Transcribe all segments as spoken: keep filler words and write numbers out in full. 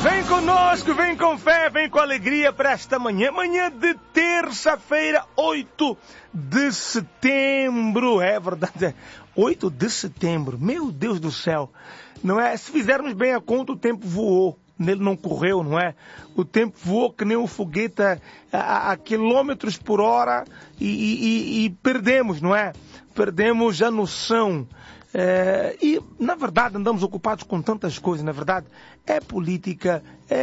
Vem conosco, vem com fé, vem com alegria para esta manhã. Manhã de terça-feira, oito de setembro. É verdade, é oito de setembro. Meu Deus do céu. Não é? Se fizermos bem a conta, o tempo voou. Nele não correu, não é? O tempo voou que nem um foguete a, a, a quilômetros por hora e, e, e perdemos, não é? Perdemos a noção. É, e, na verdade, andamos ocupados com tantas coisas, na verdade. É política,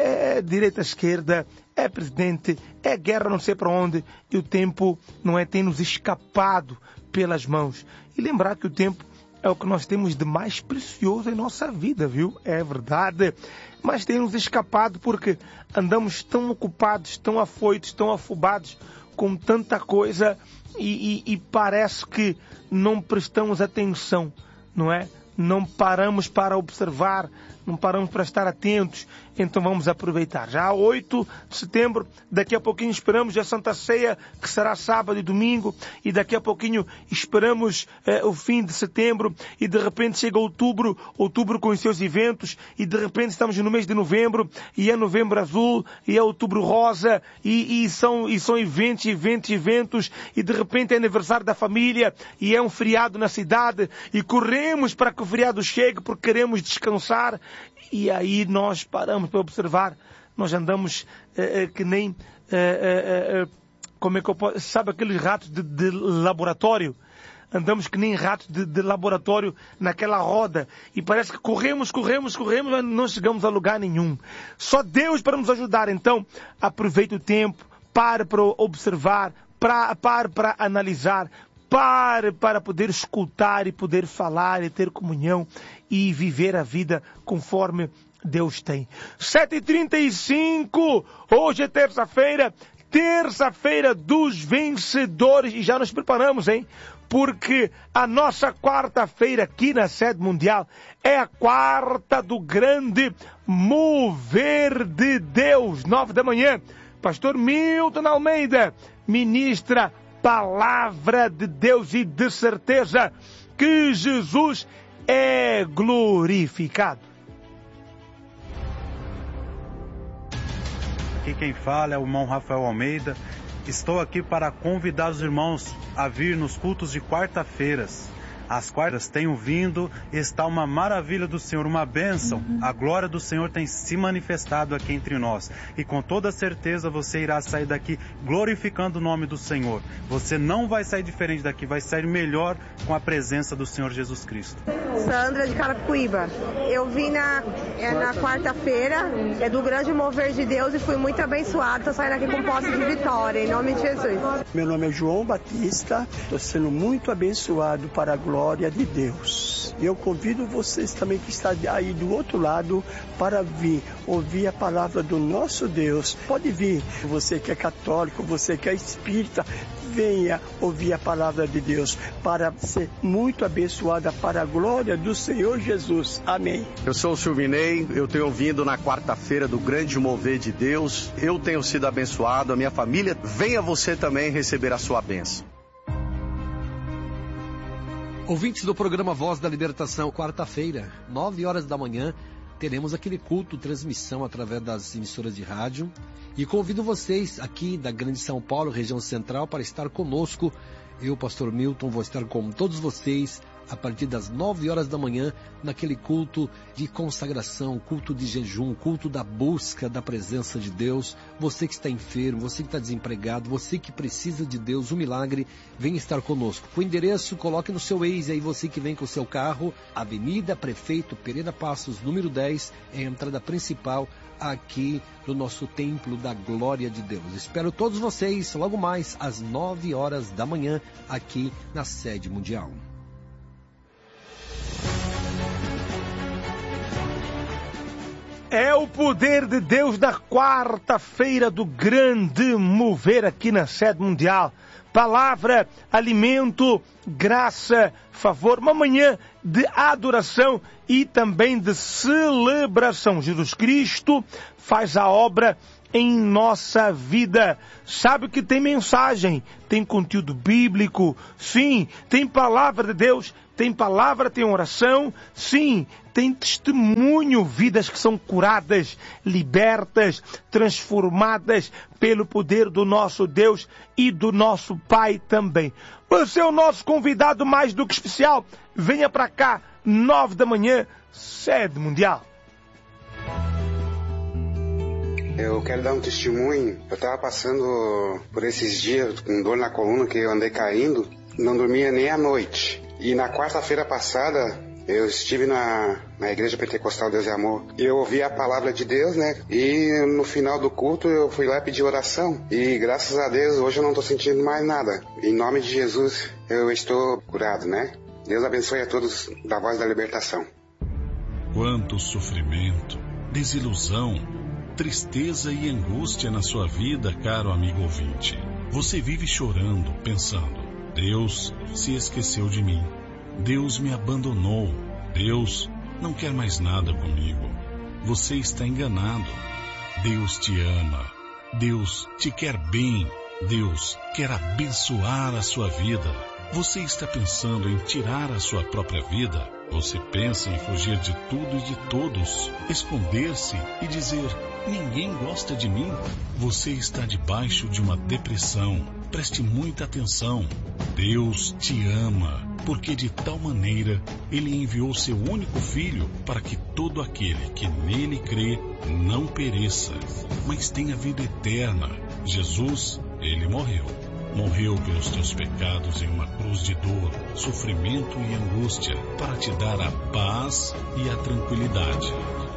é direita-esquerda, é presidente, é guerra não sei para onde. E o tempo, não é, tem nos escapado pelas mãos. E lembrar que o tempo é o que nós temos de mais precioso em nossa vida, viu? É verdade. Mas tem nos escapado porque andamos tão ocupados, tão afoitos, tão afobados com tanta coisa e, e, e parece que não prestamos atenção, não é? Não paramos para observar, não paramos para estar atentos, então vamos aproveitar. Já há oito de setembro, daqui a pouquinho esperamos a Santa Ceia, que será sábado e domingo, e daqui a pouquinho esperamos eh, o fim de setembro, e de repente chega outubro, outubro com os seus eventos, e de repente estamos no mês de novembro, e é novembro azul, e é outubro rosa, e, e, são, e são eventos, eventos, eventos, e de repente é aniversário da família, e é um feriado na cidade, e corremos para que o feriado chegue, porque queremos descansar, e aí nós paramos para observar, nós andamos eh, eh, que nem, eh, eh, eh, como é que eu posso, sabe aqueles ratos de, de laboratório? Andamos que nem ratos de, de laboratório naquela roda, e parece que corremos, corremos, corremos, mas não chegamos a lugar nenhum. Só Deus para nos ajudar, então aproveite o tempo, pare para observar, para, pare para analisar, Pare para poder escutar e poder falar e ter comunhão e viver a vida conforme Deus tem. sete e trinta e cinco, hoje é terça-feira, terça-feira dos vencedores, e já nos preparamos, hein? Porque a nossa quarta-feira aqui na Sede Mundial é a quarta do grande mover de Deus, nove da manhã. Pastor Milton Almeida ministra palavra de Deus e de certeza que Jesus é glorificado. Aqui quem fala é o irmão Rafael Almeida. Estou aqui para convidar os irmãos a vir nos cultos de quarta-feiras. As quartas tenho vindo, está uma maravilha do Senhor, uma bênção. A glória do Senhor tem se manifestado aqui entre nós. E com toda certeza você irá sair daqui glorificando o nome do Senhor. Você não vai sair diferente daqui, vai sair melhor com a presença do Senhor Jesus Cristo. Sandra de Carapicuíba. Eu vim na, é, na quarta-feira, é do grande mover de Deus e fui muito abençoado. Estou saindo aqui com posse de vitória, em nome de Jesus. Meu nome é João Batista, estou sendo muito abençoado para a glória Glória de Deus. Eu convido vocês também que estão aí do outro lado para vir ouvir a palavra do nosso Deus. Pode vir. Você que é católico, você que é espírita, venha ouvir a palavra de Deus para ser muito abençoada para a glória do Senhor Jesus. Amém. Eu sou o Silvinei, eu tenho vindo na quarta-feira do grande mover de Deus. Eu tenho sido abençoado, a minha família. Venha você também receber a sua bênção. Ouvintes do programa Voz da Libertação, quarta-feira, nove horas da manhã, teremos aquele culto, transmissão através das emissoras de rádio. E convido vocês aqui da Grande São Paulo, região central, para estar conosco. Eu, pastor Milton, vou estar com todos vocês a partir das nove horas da manhã, naquele culto de consagração, culto de jejum, culto da busca da presença de Deus. Você que está enfermo, você que está desempregado, você que precisa de Deus, um milagre, vem estar conosco. O endereço, coloque no seu Waze aí, você que vem com o seu carro, Avenida Prefeito Pereira Passos, número dez, é a entrada principal aqui no nosso Templo da Glória de Deus. Espero todos vocês logo mais às nove horas da manhã, aqui na Sede Mundial. É o poder de Deus na quarta-feira do grande mover aqui na Sede Mundial. Palavra, alimento, graça, favor, uma manhã de adoração e também de celebração. Jesus Cristo faz a obra em nossa vida. Sabe que tem mensagem, tem conteúdo bíblico, sim, tem palavra de Deus tem palavra, tem oração, sim, tem testemunho, vidas que são curadas, libertas, transformadas pelo poder do nosso Deus e do nosso Pai também. Você é o nosso convidado mais do que especial. Venha para cá, nove da manhã, Sede Mundial. Eu quero dar um testemunho. Eu estava passando por esses dias com dor na coluna, que eu andei caindo, não dormia nem à noite. E na quarta-feira passada, eu estive na, na Igreja Pentecostal Deus e Amor. E eu ouvi a palavra de Deus, né? E no final do culto eu fui lá pedir oração. E graças a Deus hoje eu não estou sentindo mais nada. Em nome de Jesus eu estou curado, né? Deus abençoe a todos da Voz da Libertação. Quanto sofrimento, desilusão, tristeza e angústia na sua vida, caro amigo ouvinte. Você vive chorando, pensando: Deus se esqueceu de mim. Deus me abandonou. Deus não quer mais nada comigo. Você está enganado. Deus te ama. Deus te quer bem. Deus quer abençoar a sua vida. Você está pensando em tirar a sua própria vida? Você pensa em fugir de tudo e de todos, esconder-se e dizer: ninguém gosta de mim? Você está debaixo de uma depressão. Preste muita atenção. Deus te ama, porque de tal maneira Ele enviou seu único Filho para que todo aquele que nele crê não pereça, mas tenha vida eterna. Jesus, Ele morreu. Morreu pelos teus pecados em uma cruz de dor, sofrimento e angústia, para te dar a paz e a tranquilidade.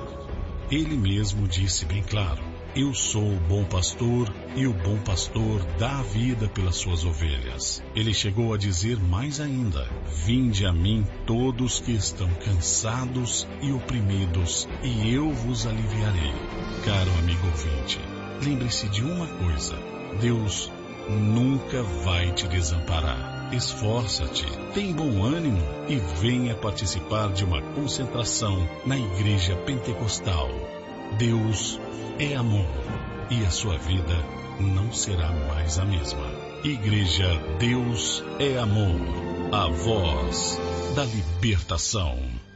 Ele mesmo disse bem claro: eu sou o bom pastor e o bom pastor dá a vida pelas suas ovelhas. Ele chegou a dizer mais ainda: vinde a mim todos que estão cansados e oprimidos, e eu vos aliviarei. Caro amigo ouvinte, lembre-se de uma coisa: Deus nunca vai te desamparar. Esforça-te, tem bom ânimo e venha participar de uma concentração na Igreja Pentecostal. Deus é amor e a sua vida não será mais a mesma. Igreja Deus é Amor, a voz da libertação.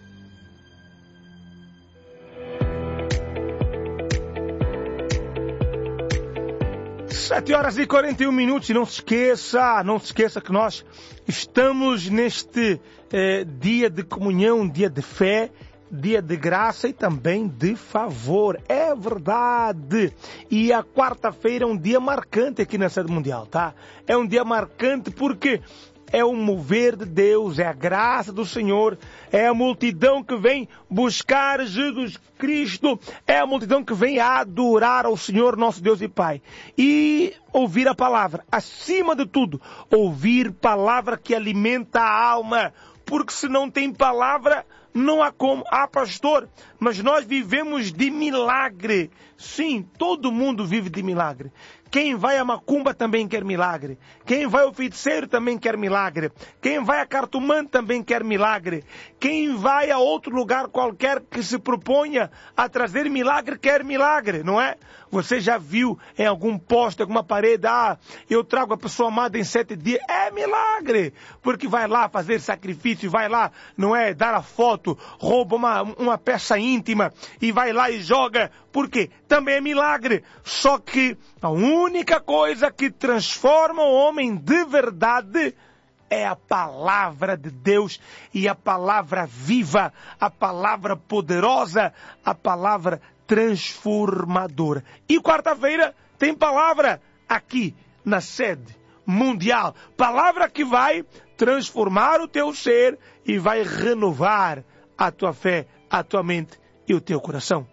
Sete horas e quarenta e um minutos, e não se esqueça, não se esqueça que nós estamos neste eh, dia de comunhão, dia de fé, dia de graça e também de favor. É verdade. E a quarta-feira é um dia marcante aqui na Sede Mundial, tá? É um dia marcante porque é o mover de Deus, é a graça do Senhor, é a multidão que vem buscar Jesus Cristo, é a multidão que vem adorar ao Senhor, nosso Deus e Pai. E ouvir a palavra, acima de tudo, ouvir palavra que alimenta a alma, porque se não tem palavra, não há como. Ah, pastor, mas nós vivemos de milagre. Sim, todo mundo vive de milagre. Quem vai a macumba também quer milagre. Quem vai ao feiticeiro também quer milagre. Quem vai a cartomante também quer milagre. Quem vai a outro lugar qualquer que se proponha a trazer milagre quer milagre, não é? Você já viu em algum poste, alguma parede: ah, eu trago a pessoa amada em sete dias. É milagre, porque vai lá fazer sacrifício, vai lá, não é, dar a foto, rouba uma, uma peça íntima e vai lá e joga. Por quê? Também é milagre. Só que a única coisa que transforma o homem de verdade é a palavra de Deus, e a palavra viva, a palavra poderosa, a palavra transformadora. E quarta-feira tem palavra aqui na Sede Mundial. Palavra que vai transformar o teu ser e vai renovar a tua fé, a tua mente e o teu coração.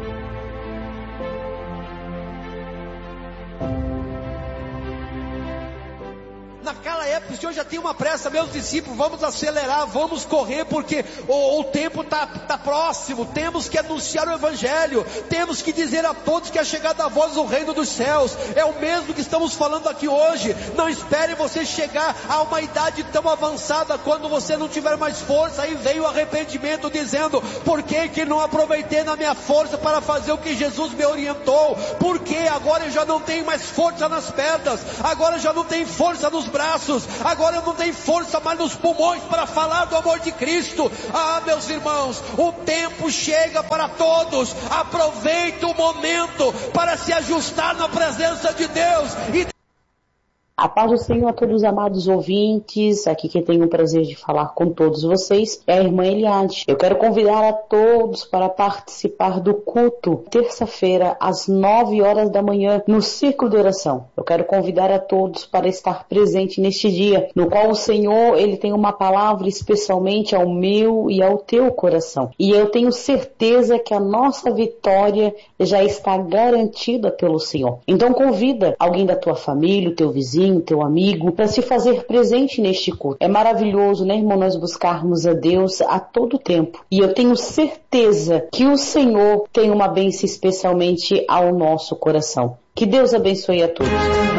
Naquela época o Senhor já tinha uma pressa: meus discípulos, vamos acelerar, vamos correr, porque o, o tempo está tá próximo, temos que anunciar o Evangelho, temos que dizer a todos que é chegada a voz do reino dos céus. É o mesmo que estamos falando aqui hoje. Não espere você chegar a uma idade tão avançada, quando você não tiver mais força. Aí veio o arrependimento dizendo: por que que não aproveitei na minha força para fazer o que Jesus me orientou? Porque agora eu já não tenho mais força nas pernas, agora eu já não tenho força nos braços, agora eu não tenho força mais nos pulmões para falar do amor de Cristo. Ah, meus irmãos, o tempo chega para todos. Aproveite o momento para se ajustar na presença de Deus. E a paz do Senhor a todos os amados ouvintes, aqui quem tem o prazer de falar com todos vocês é a irmã Eliade. Eu quero convidar a todos para participar do culto, terça-feira, às nove horas da manhã, no Círculo de Oração. Eu quero convidar a todos para estar presente neste dia, no qual o Senhor, Ele tem uma palavra especialmente ao meu e ao teu coração. E eu tenho certeza que a nossa vitória já está garantida pelo Senhor. Então convida alguém da tua família, o teu vizinho, teu amigo, para se fazer presente neste culto. É maravilhoso, né, irmão, nós buscarmos a Deus a todo tempo. E eu tenho certeza que o Senhor tem uma bênção especialmente ao nosso coração. Que Deus abençoe a todos.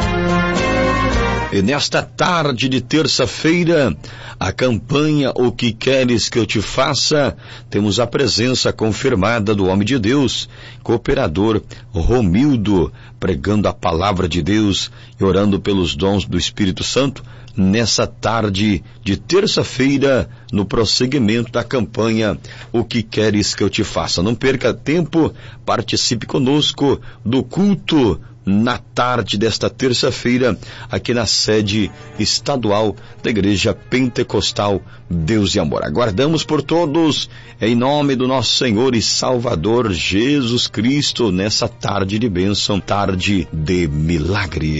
E nesta tarde de terça-feira, a campanha O Que Queres Que Eu Te Faça, temos a presença confirmada do homem de Deus, cooperador Romildo, pregando a palavra de Deus e orando pelos dons do Espírito Santo, nessa tarde de terça-feira, no prosseguimento da campanha O Que Queres Que Eu Te Faça. Não perca tempo, participe conosco do culto na tarde desta terça-feira, aqui na sede estadual da Igreja Pentecostal Deus e Amor. Aguardamos por todos, em nome do nosso Senhor e Salvador Jesus Cristo, nessa tarde de bênção, tarde de milagre.